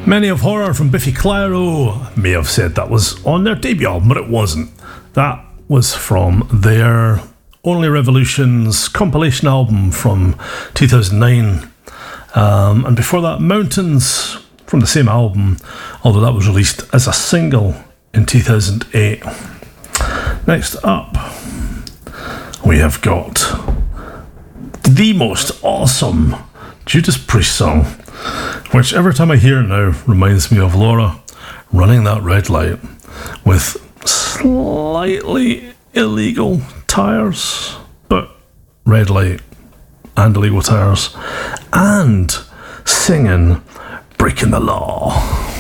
Many of Horror from Biffy Clyro may have said that was on their debut album, but it wasn't. That was from their Only Revolutions compilation album from 2009. And before that, Mountains from the same album, although that was released as a single in 2008. Next up, we have got the most awesome Judas Priest song, which every time I hear it now reminds me of Laura running that red light with slightly illegal tyres, but red light and illegal tyres, and singing Breaking the Law.